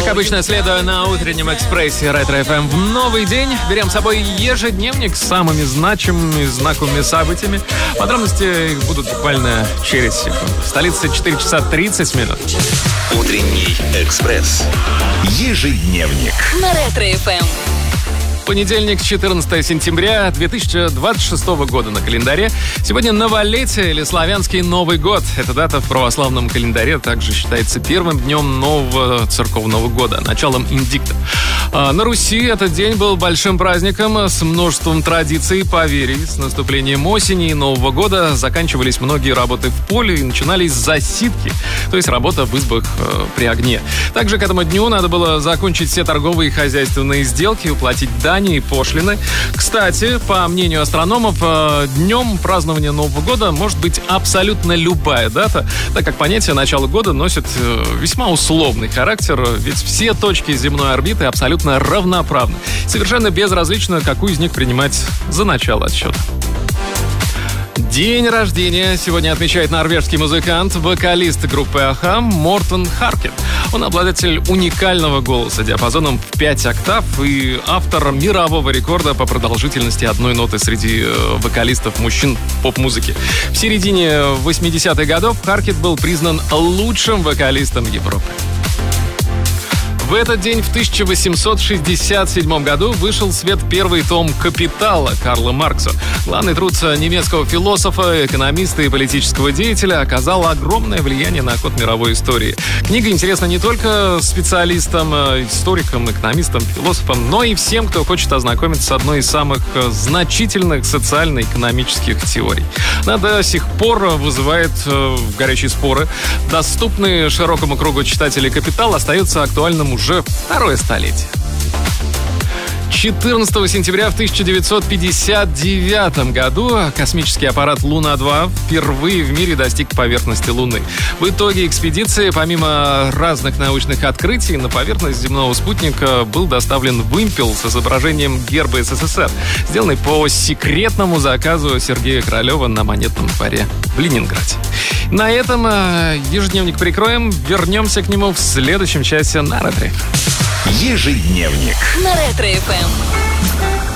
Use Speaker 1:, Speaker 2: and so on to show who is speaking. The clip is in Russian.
Speaker 1: обычно, следуя на утреннем экспрессе Ретро ФМ в новый день, берем с собой ежедневник с самыми значимыми, знаковыми событиями. Подробности будут буквально через секунду. Столица 4 часа 30 минут.
Speaker 2: Утренний экспресс. Ежедневник.
Speaker 3: На Ретро ФМ.
Speaker 1: Понедельник, 14 сентября 2026 года на календаре. Сегодня новолетие или славянский Новый год. Эта дата в православном календаре также считается первым днем нового церковного года, началом индикта. На Руси этот день был большим праздником с множеством традиций, поверий. С наступлением осени и Нового года заканчивались многие работы в поле и начинались засидки, то есть работа в избах при огне. Также к этому дню надо было закончить все торговые и хозяйственные сделки, уплатить дань и пошлины. Кстати, по мнению астрономов, днем празднования Нового года может быть абсолютно любая дата, так как понятие начала года носит весьма условный характер, ведь все точки земной орбиты абсолютно равноправны. Совершенно безразлично, какую из них принимать за начало отсчета. День рождения сегодня отмечает норвежский музыкант, вокалист группы А.Х.А. Мортен Харкет. Он обладатель уникального голоса диапазоном в 5 октав и автор мирового рекорда по продолжительности одной ноты среди вокалистов мужчин поп-музыки. В середине 80-х годов Харкет был признан лучшим вокалистом Европы. В этот день, в 1867 году, вышел в свет первый том «Капитала» Карла Маркса. Главный труд немецкого философа, экономиста и политического деятеля оказал огромное влияние на ход мировой истории. Книга интересна не только специалистам, историкам, экономистам, философам, но и всем, кто хочет ознакомиться с одной из самых значительных социально-экономических теорий. Она до сих пор вызывает горячие споры. Доступный широкому кругу читателей «Капитал» остается актуальным уже второе столетие. 14 сентября в 1959 году космический аппарат «Луна-2» впервые в мире достиг поверхности Луны. В итоге экспедиции, помимо разных научных открытий, на поверхность земного спутника был доставлен вымпел с изображением герба СССР, сделанный по секретному заказу Сергея Королева на монетном дворе в Ленинграде. На этом ежедневник прикроем. Вернемся к нему в следующем часе на Ретро.
Speaker 2: Ежедневник.
Speaker 3: На Ретро ФМ.